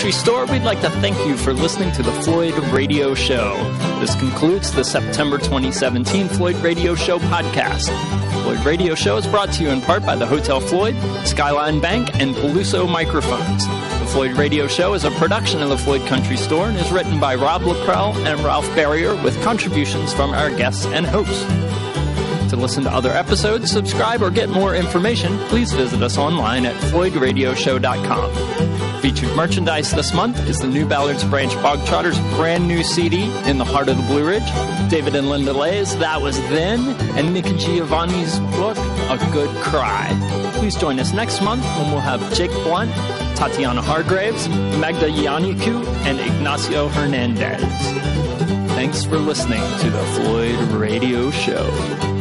Country Store, we'd like to thank you for listening to the Floyd Radio Show. This concludes the September 2017 Floyd Radio Show podcast. Floyd Radio Show is brought to you in part by the Hotel Floyd, Skyline Bank, and Peluso Microphones. The Floyd Radio Show is a production of the Floyd Country Store and is written by Rob Laprelle and Ralph Barrier with contributions from our guests and hosts. To listen to other episodes, subscribe, or get more information, please visit us online at FloydRadioshow.com. Featured merchandise this month is the New Ballards Branch Bog Trotters' brand new CD, In the Heart of the Blue Ridge, David and Linda Lay's That Was Then, and Nick Giovanni's book, A Good Cry. Please join us next month when we'll have Jake Blunt, Tatiana Hargraves, Magda Iannicu, and Ignacio Hernandez. Thanks for listening to the Floyd Radio Show.